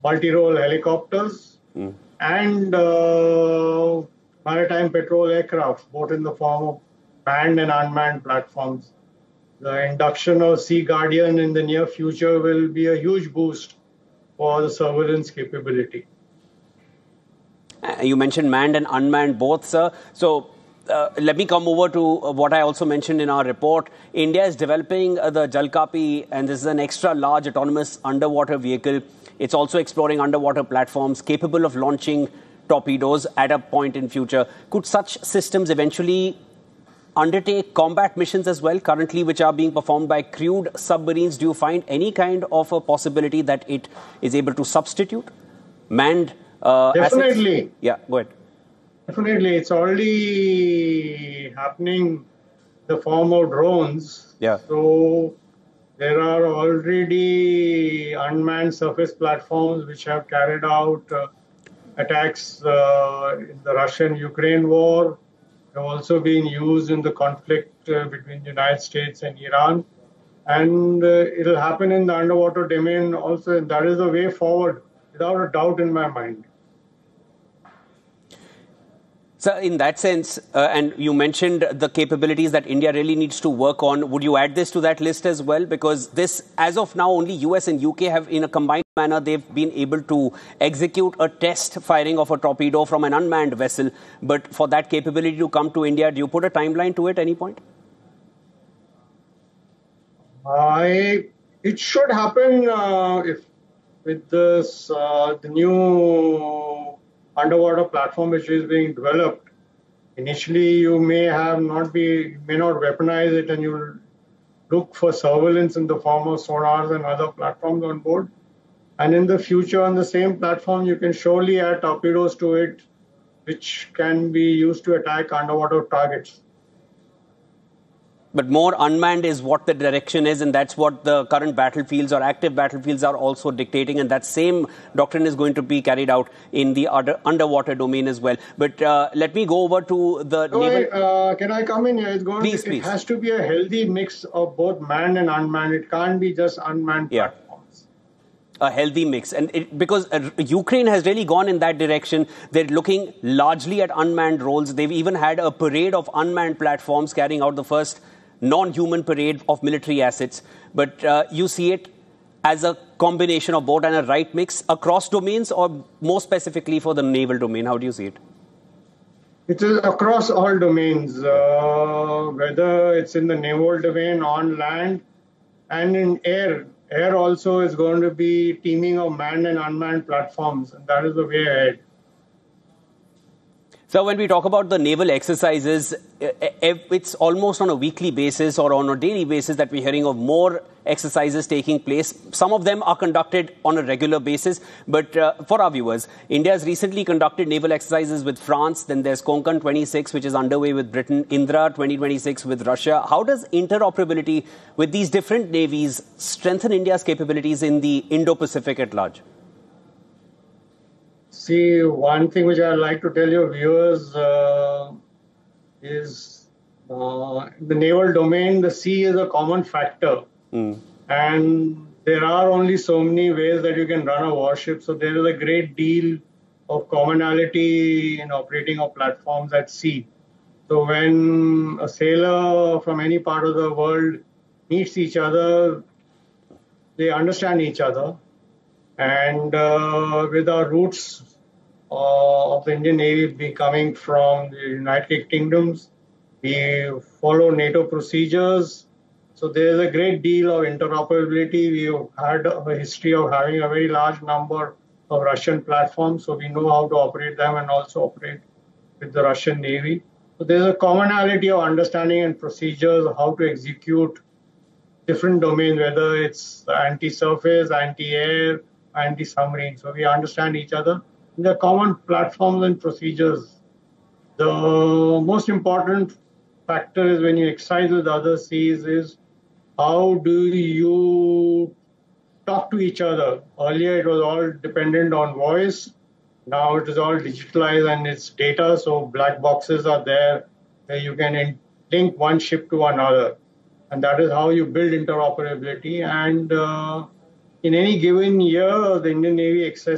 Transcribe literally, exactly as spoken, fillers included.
multi-role helicopters, mm. and uh, maritime patrol aircraft, both in the form of manned and unmanned platforms. The induction of Sea Guardian in the near future will be a huge boost for the surveillance capability. Uh, you mentioned manned and unmanned both, sir. So uh, let me come over to what I also mentioned in our report. India is developing uh, the Jalkapi, and this is an extra large autonomous underwater vehicle. It's also exploring underwater platforms capable of launching torpedoes at a point in future. Could such systems eventually undertake combat missions as well, currently which are being performed by crewed submarines? Do you find any kind of a possibility that it is able to substitute manned uh, Definitely. assets? Yeah, go ahead. Definitely. It's already happening in the form of drones. Yeah. So there are already unmanned surface platforms which have carried out uh, attacks uh, in the Russian-Ukraine war. Have also been used in the conflict uh, between the United States and Iran. And uh, it'll happen in the underwater domain also. And that is the way forward, without a doubt in my mind. So in that sense, uh, and you mentioned the capabilities that India really needs to work on, would you add this to that list as well? Because this, as of now, only U S and U K have, in a combined manner, they've been able to execute a test firing of a torpedo from an unmanned vessel. But for that capability to come to India, do you put a timeline to it at any point? I, it should happen uh, if with this uh, the new underwater platform which is being developed. Initially, you may have not be may not weaponize it, and you look for surveillance in the form of sonars and other platforms on board. And in the future, on the same platform, you can surely add torpedoes to it, which can be used to attack underwater targets. But more unmanned is what the direction is, and that's what the current battlefields or active battlefields are also dictating. And that same doctrine is going to be carried out in the under, underwater domain as well. But uh, let me go over to the so naval... I, uh, can I come in here? It's going please, to, please. It has to be a healthy mix of both manned and unmanned. It can't be just unmanned yeah. platforms. A healthy mix. And it, because uh, Ukraine has really gone in that direction. They're looking largely at unmanned roles. They've even had a parade of unmanned platforms carrying out the first non-human parade of military assets. But uh, you see it as a combination of both and a right mix across domains, or more specifically for the naval domain? How do you see it? It is across all domains, uh, whether it's in the naval domain, on land, and in air. Air also is going to be teaming of manned and unmanned platforms, and that is the way ahead. So when we talk about the naval exercises, it's almost on a weekly basis or on a daily basis that we're hearing of more exercises taking place. Some of them are conducted on a regular basis. But uh, for our viewers, India has recently conducted naval exercises with France. Then there's Konkan twenty-six, which is underway with Britain. Indra twenty twenty-six with Russia. How does interoperability with these different navies strengthen India's capabilities in the Indo-Pacific at large? See, one thing which I'd like to tell your viewers uh, is uh, in the naval domain, the sea is a common factor. Mm. And there are only so many ways that you can run a warship. So there is a great deal of commonality in operating of platforms at sea. So when a sailor from any part of the world meets each other, they understand each other. And uh, with our roots uh, of the Indian Navy be coming from the United Kingdoms, we follow NATO procedures. So there is a great deal of interoperability. We've had a history of having a very large number of Russian platforms, so we know how to operate them and also operate with the Russian Navy. So there's a commonality of understanding and procedures of how to execute different domains, whether it's anti-surface, anti-air, anti-submarine. So we understand each other. There are common platforms and procedures. The most important factor is when you exercise with other seas is how do you talk to each other. Earlier it was all dependent on voice. Now it is all digitalized and it's data. So black boxes are there where you can link one ship to another. And that is how you build interoperability. And uh, in any given year, the Indian Navy exercises